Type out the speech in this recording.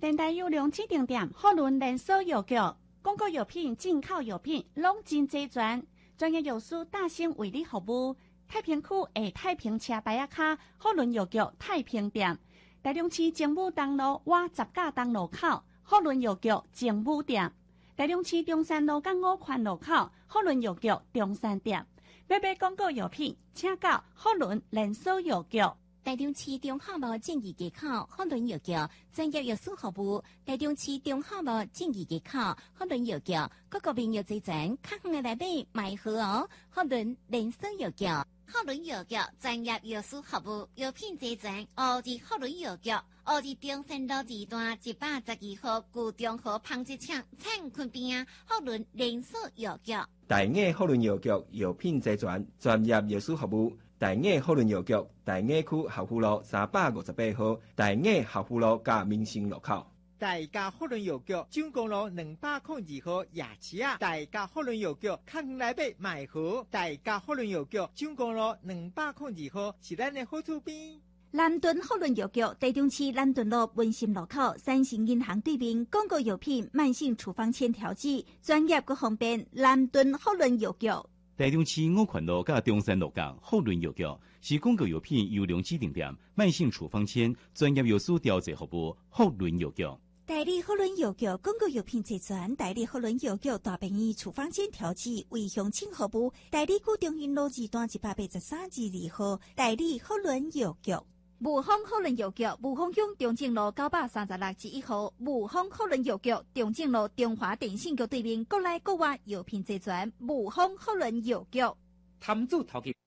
电台优良指定店，好伦连锁药局，广告药品、进口药品拢真齐全，专业药师大兴为你服务。太平区下太平车牌仔卡，好伦药局太平店，台中市政府东路瓦十架东路口，好伦药局政府店，台中市中山路港5环路口，好伦药局中山店。要买广告药品，请到好伦连锁药局。 台中市中华路正义街口好伦药局专业药师服务。台中市中华路正义街口好伦药局各个面药齐全，客户来买买好哦。好伦连锁药局，好伦药局专业药师服务，药品齐全。奥迪好伦药局，奥迪中山路二段112号旧中和纺织厂灿坤边啊，好伦连锁药局。 大雅好伦药局药品齐全，专业药师服务。大雅好伦药局，大雅区校府路358号，大雅校府路加民生路口。 大家好伦药局，蔣公路202号夜市啊！大家好伦药局，客人来买好。大家好伦药局，蔣公路202号是咱的好厝边。 南屯好伦药局，台中市南屯路文心路口三星银行对面，广告药品、慢性处方签调剂，专业佮方便。南屯好伦药局。 台中市5环路甲中山路港好伦药局是广告药品优良指定店，慢性处方签专业药师调剂服务。好伦药局， 代理好伦药局广告药品齐全，代理好伦药局大便宜处方签调剂为乡亲服务。代理区中心路2段183-2号，代理好伦药局。雾峰好伦药局，雾峰乡中正路936-1号，雾峰好伦药局，中正路中华电信局对面，国内国外药品齐全，雾峰好伦药局。 摊主头家